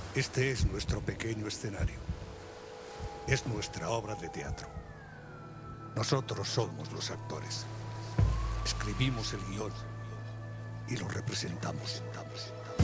Este es nuestro pequeño escenario. Es nuestra obra de teatro. Nosotros somos los actores. Escribimos el guión y lo representamos.